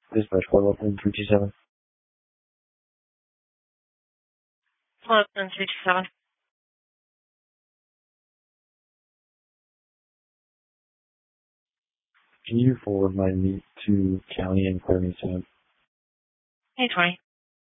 Dispatch 411-327. 411-327. Can you forward my meet to County and Clearing Center? Hey, 20.